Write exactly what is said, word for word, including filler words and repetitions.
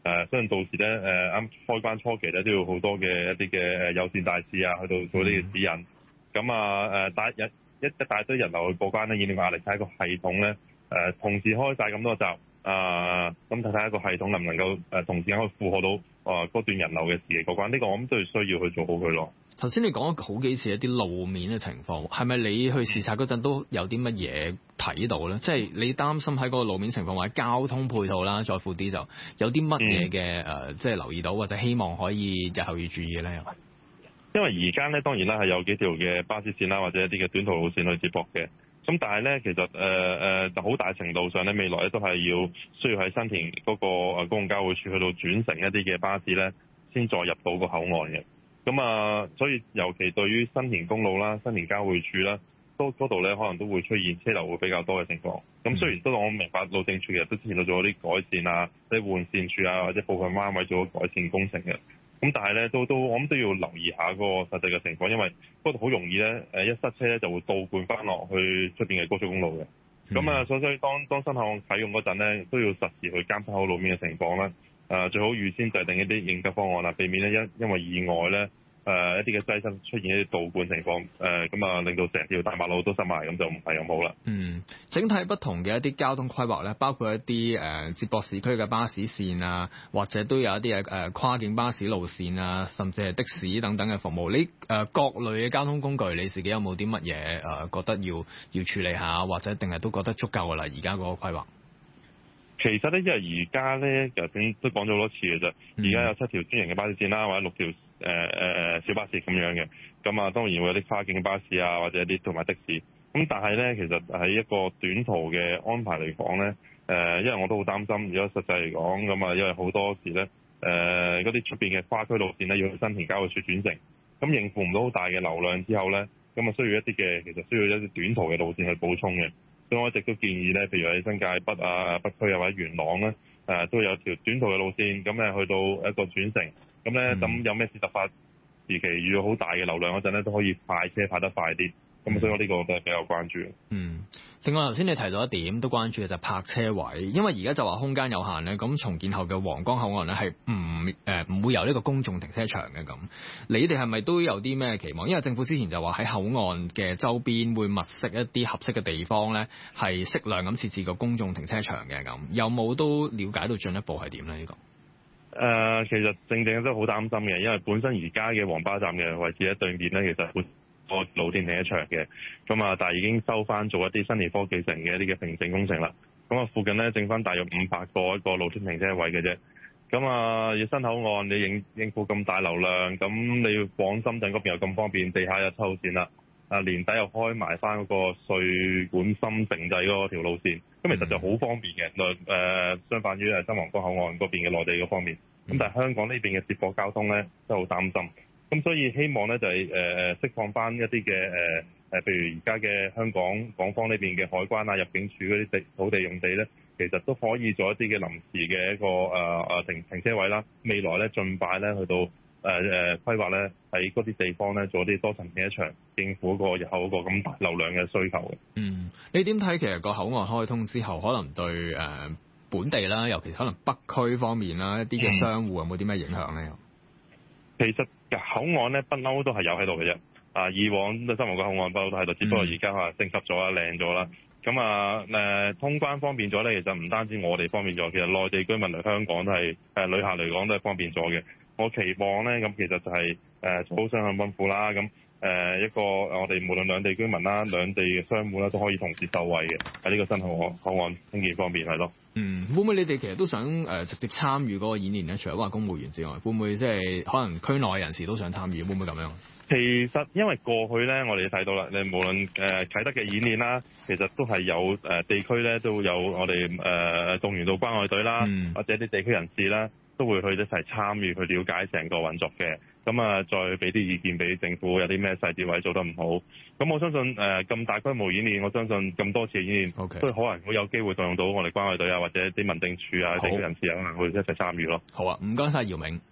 誒，相信到時咧誒啱開關初期咧都要好多嘅一啲嘅誒友善大使啊，去到做呢個指引。咁啊誒帶一一一大堆人流去過關咧，演練壓力睇個系統咧誒同時開晒咁多閘啊，咁睇睇一個系統能唔能夠誒同時間可以負荷到啊嗰段人流嘅時期過關。呢個我諗都要需要去做好佢咯。 頭先你講咗好幾次一啲路面嘅情況，係咪你去視察嗰陣都有啲乜嘢睇到咧？即係你擔心喺嗰個路面情況或者交通配套啦，再闊啲就有啲乜嘢嘅誒，即係留意到或者希望可以日後要注意咧？ 因為而家咧當然啦係有幾條嘅巴士線啦，或者一啲嘅短途路線去接駁嘅。咁但係咧其實誒誒就好大程度上咧，未來咧都係要需要喺新田嗰個誒公共交匯處去到轉乘一啲嘅巴士咧，先再入到個口岸嘅。咁啊，所以尤其對於新田公路啦、新田交匯處啦，都嗰度咧可能都會出現車流會比較多嘅情況。咁雖然都我明白路政署其實都之前都做咗啲改善啊，即係換線處啊，或者部分彎位做咗改善工程嘅。咁但係咧都都我諗都要留意下嗰個實際嘅情況，因為嗰度好容易咧誒一塞車咧就會倒灌翻落去出邊嘅高速公路嘅。咁啊、嗯，所以當當新口岸啟用嗰陣咧，都要實時去監測好路面嘅情況啦。誒、呃、最好預先制定一啲應急方案啦，避免咧因因為意外咧誒、呃、一啲嘅擠塞出現一啲倒灌情況，誒咁啊令到成條大馬路都塞埋，咁就唔係咁好啦。 嗯，整體不同嘅一啲交通規劃咧，包括一啲誒、呃、接駁市區嘅巴士線啊，或者都有一啲嘅誒跨境巴士路線啊，甚至係的士等等嘅服務。你誒、呃、各類嘅交通工具，你自己有冇啲乜嘢誒覺得要要處理下，或者定係都覺得足夠噶啦？而家嗰個規劃？ 其實咧，因為而家咧，頭先都講咗好多次嘅啫。而家有七條專營嘅巴士線啦，或者六條誒誒誒小巴士咁樣嘅。咁啊，當然會有啲跨境嘅巴士啊，或者一啲同埋的士。咁但係咧，其實喺一個短途嘅安排嚟講咧，誒、呃，因為我都好擔心，如果實際嚟講咁啊，因為好多時咧，誒嗰啲出邊嘅跨區路線咧，要去新田交匯處轉乘，咁應付唔到好大嘅流量之後咧，咁啊需要一啲嘅，其實需要一啲短途嘅路線去補充嘅。所以我一直都建議咧，譬如喺新界北啊、北區啊或者元朗咧，誒、呃、都有條短途嘅路線，咁咧去到一個轉乘，咁咧咁有咩事突發時期遇到好大嘅流量嗰陣咧，都可以快車跑得快啲。咁所以我呢個都係比較關注。 嗯，另外頭先你提到一點都關注嘅就係泊車位，因為而家就話空間有限咧，咁重建後嘅皇崗口岸咧係唔誒唔會有呢個公眾停車場嘅咁。你哋係咪都有啲咩期望？因為政府之前就話喺口岸嘅周邊會物色一啲合適嘅地方咧，係適量咁設置個公眾停車場嘅咁。有冇都了解到進一步係點咧？呢個？ 誒、呃，其實正正都好擔心嘅，因為本身而家嘅黃巴站嘅位置喺對面咧，其實會個露天停車場嘅，咁啊，但係已經收翻做一啲新田科技城嘅一啲嘅平整工程啦。咁啊，附近咧剩翻大約五百個一個露天停車位嘅啫。咁啊，要新口岸你應應付咁大流量，咁你要往深圳嗰邊又咁方便，地下又抽線啦。啊，年底又開埋翻嗰個稅管深城際嗰條路線，咁其實就好方便嘅。誒、呃，相反於係新皇崗口岸嗰邊嘅內地嗰方面，咁但係香港呢邊嘅接駁交通咧，都好擔心。咁所以希望咧就係誒誒釋放翻一啲嘅誒誒，譬如而家嘅香港港方呢邊嘅海關啊、入境處嗰啲地土地用地咧，其實都可以做一啲嘅臨時嘅一個誒誒、呃、停停車位啦。未來咧盡快咧去到誒誒、呃、規劃咧喺嗰啲地方咧做啲多層停車場，應付嗰個日後嗰個咁大流量嘅需求嘅。嗯， 你點睇其實個口岸開通之後，可能對誒、呃、本地啦，尤其是可能北區方面啦，一啲嘅商戶有冇啲咩影響咧？ 其實口岸咧不嬲都係有喺度嘅啫。啊，以往新皇崗口岸不嬲都喺度，只不過而家嚇升級咗啦、靚咗啦。咁啊誒，通關方便咗咧，其實唔單止我哋方便咗，其實內地居民嚟香港都係誒、呃、旅客嚟講都係方便咗嘅。我期望咧，咁其實就係誒做好雙向奔赴啦。咁誒、呃、一個我哋無論兩地居民啦、兩地嘅商戶啦，都可以同時受惠嘅喺呢個新口岸口岸興建方面係咯。 嗯，會唔會你哋其實都想誒、呃、直接參與嗰個演練咧？除咗話公務員之外，會唔會即係可能區內人士都想參與？會唔會咁樣？ 其實因為過去咧，我哋睇到啦，你無論誒啟德嘅演練啦，其實都係有誒、呃、地區咧都有我哋誒、呃、動員到關愛隊啦，嗯、或者啲地區人士啦，都會去一齊參與去了解成個運作嘅。咁啊，再俾啲意見俾政府，有啲咩細節位做得唔好。咁我相信誒咁、呃、大規模演練，我相信咁多次嘅演練，okay. 都可能會有機會動用到我哋關愛隊啊，或者啲民政處啊、地區人士啊，可能會一齊參與咯。 好啊，唔該晒姚明。